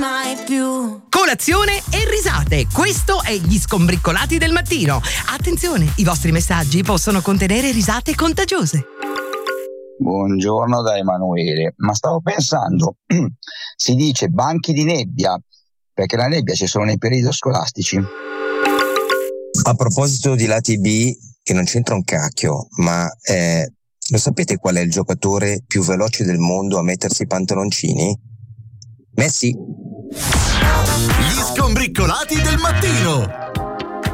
mai più. Colazione e risate. Questo è Gli Scombriccolati del mattino. Attenzione, i vostri messaggi possono contenere risate contagiose. Buongiorno da Emanuele, ma stavo pensando, si dice banchi di nebbia, perché la nebbia c'è solo nei periodi scolastici. A proposito di lati B, che non c'entra un cacchio, ma lo sapete qual è il giocatore più veloce del mondo a mettersi i pantaloncini? Messi. Gli Scombriccolati del mattino.